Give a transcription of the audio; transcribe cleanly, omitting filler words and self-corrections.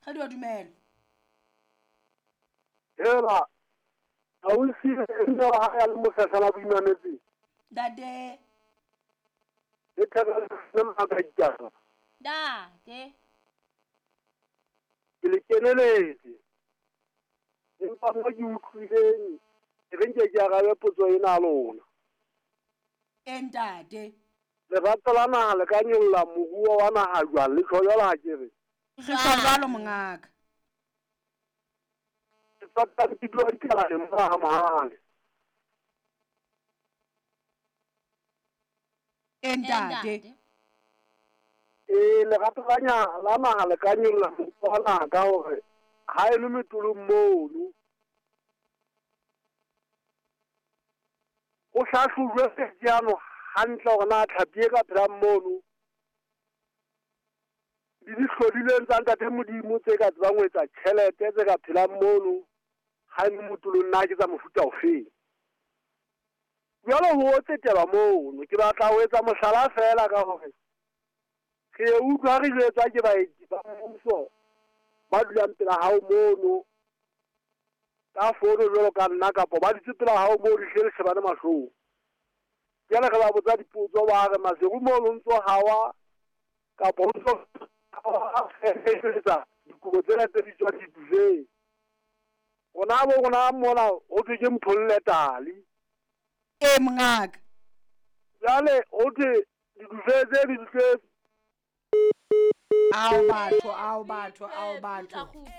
Ga di wa dumela. Hela. A o se nna ha ya le mosasana boimanetse. Dade. Le thaka le magajana. Dade. Ke le keneletse. Empa mo ke utlwileng. Re nke ke arabe potso ena lona. Entate. Lerato la naha le ka nyolla moruo wa naha jwang le tlholela ha ke re. Re tla jwalo mongaka. Ke tsaka ke tlo dikela le mma mahale. Entate. Lerato la naha le ka nyolla moruo wa naha ka hore ha e le metulong mono. O hlahlojwe sejano hantle hore na tlhapi e ka phelang mono. Di hlodileng tsa ntate Modimo tse ka tsebang ho etsa tjhelete tse ka phelang mono. Ha e le motulong nna ke tsa mofuta ofeng. Jwale ho tsetelwa mono. Ke batla ho etsa mohlala fela ka hore ke utlwa re jwetsa ke baeti ba mmuso ba dulang pela hao mono. Ka fono jwalo ka nna kapa ba di tsepela hao moo di hle le shebane mahlong. Jwale re ba botsa dipotso ba re maseru mono ntso hawa kapa o ntso dikobo tsena tse di tswa dibufeng. Rona mona ho thwe ke mpholle tali. Mongaka. Jwale ho thwe dibufe tse di tle. Ao batho.